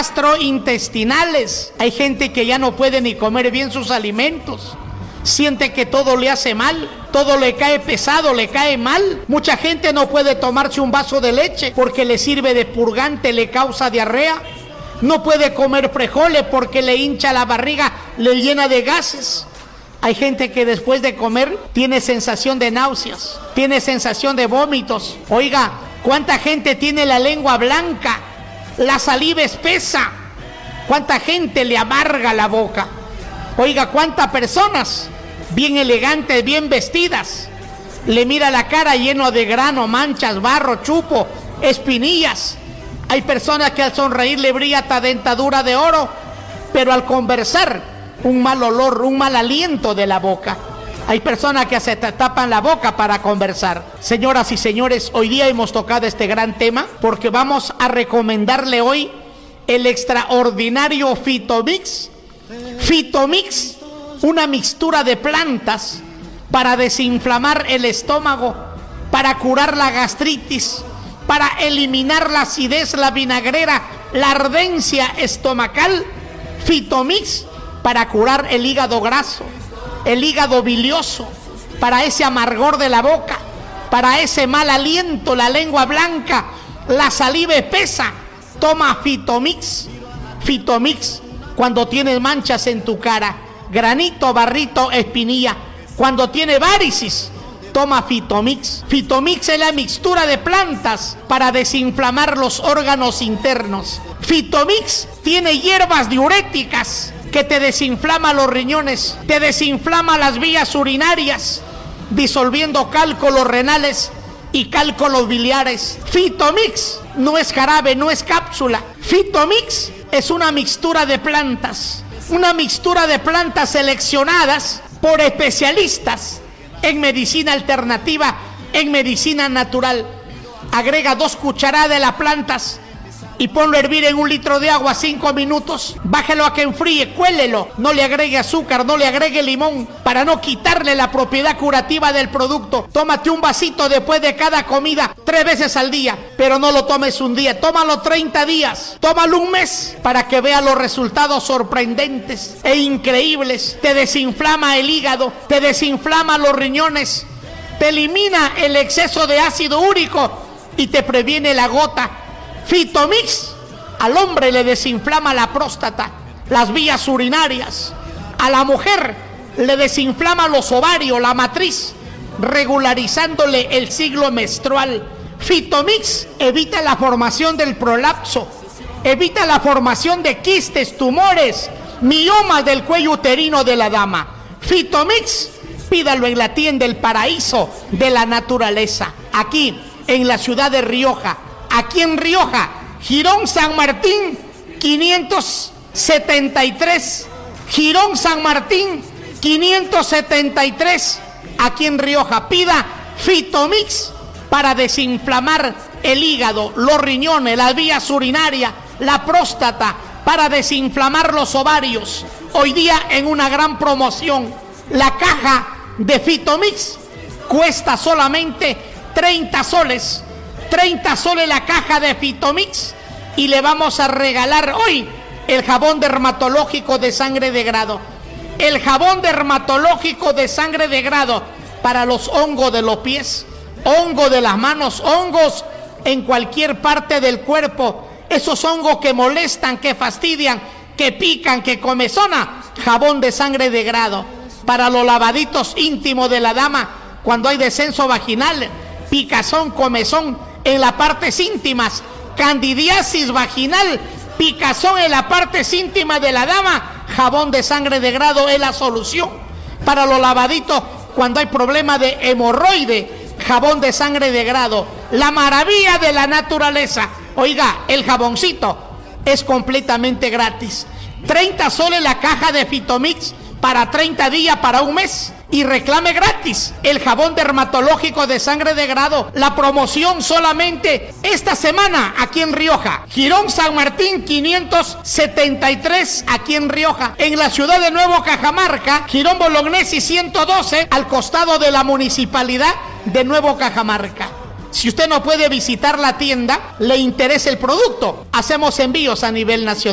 gastrointestinales. Hay gente que ya no puede ni comer bien sus alimentos. Siente que todo le hace mal, todo le cae pesado, le cae mal. Mucha gente no puede tomarse un vaso de leche porque le sirve de purgante, le causa diarrea. No puede comer frijoles porque le hincha la barriga, le llena de gases. Hay gente que después de comer tiene sensación de náuseas, tiene sensación de vómitos. Oiga, ¿cuánta gente tiene la lengua blanca, la saliva espesa? ¿Cuánta gente le amarga la boca? Oiga, ¿cuántas personas bien elegantes, bien vestidas, le mira la cara lleno de grano, manchas, barro, chupo, espinillas? Hay personas que al sonreír le brilla hasta dentadura de oro, pero al conversar, un mal olor, un mal aliento de la boca. Hay personas que se tapan la boca para conversar. Señoras y señores, hoy día hemos tocado este gran tema porque vamos a recomendarle hoy el extraordinario Fitomix. Fitomix, una mixtura de plantas para desinflamar el estómago, para curar la gastritis, para eliminar la acidez, la vinagrera, la ardencia estomacal. Fitomix para curar el hígado graso, el hígado bilioso, para ese amargor de la boca, para ese mal aliento, la lengua blanca, la saliva espesa. Toma Fitomix. Fitomix cuando tienes manchas en tu cara, granito, barrito, espinilla. Cuando tiene varices, toma Fitomix. Fitomix es la mixtura de plantas para desinflamar los órganos internos. Fitomix tiene hierbas diuréticas que te desinflama los riñones, te desinflama las vías urinarias, disolviendo cálculos renales y cálculos biliares. Fitomix no es jarabe, no es cápsula. Fitomix es una mixtura de plantas, seleccionadas por especialistas en medicina alternativa, en medicina natural. Agrega 2 cucharadas de las plantas y ponlo a hervir en 1 litro de agua 5 minutos. Bájelo a que enfríe, cuélelo. No le agregue azúcar, no le agregue limón, para no quitarle la propiedad curativa del producto. Tómate un vasito después de cada comida 3 veces al día, pero no lo tomes un día. Tómalo 30 días, tómalo un mes, para que vea los resultados sorprendentes e increíbles. Te desinflama el hígado, te desinflama los riñones, te elimina el exceso de ácido úrico y te previene la gota. Fitomix al hombre le desinflama la próstata, las vías urinarias. A la mujer le desinflama los ovarios, la matriz, regularizándole el ciclo menstrual. Fitomix evita la formación del prolapso, evita la formación de quistes, tumores, miomas del cuello uterino de la dama. Fitomix, pídalo en la tienda El Paraíso de la Naturaleza, aquí en la ciudad de Rioja. Aquí en Rioja, Jirón San Martín 573, Jirón San Martín 573, aquí en Rioja. Pida Fitomix para desinflamar el hígado, los riñones, las vías urinarias, la próstata, para desinflamar los ovarios. Hoy día en una gran promoción, la caja de Fitomix cuesta solamente 30 soles. 30 soles la caja de Fitomix, y le vamos a regalar hoy el jabón dermatológico de sangre de grado. El jabón dermatológico de sangre de grado para los hongos de los pies, hongos de las manos, hongos en cualquier parte del cuerpo. Esos hongos que molestan, que fastidian, que pican, que comezona. Jabón de sangre de grado para los lavaditos íntimos de la dama cuando hay descenso vaginal, picazón, comezón en las partes íntimas, candidiasis vaginal, picazón en las partes íntimas de la dama. Jabón de sangre de grado es la solución. Para los lavaditos cuando hay problema de hemorroide, jabón de sangre de grado, la maravilla de la naturaleza. Oiga, el jaboncito es completamente gratis. 30 soles la caja de Fitomix para 30 días, para un mes. Y reclame gratis el jabón dermatológico de sangre de grado. La promoción solamente esta semana aquí en Rioja. Jirón San Martín 573 aquí en Rioja. En la ciudad de Nuevo Cajamarca, Jirón Bolognesi 112 al costado de la municipalidad de Nuevo Cajamarca. Si usted no puede visitar la tienda, le interesa el producto, hacemos envíos a nivel nacional.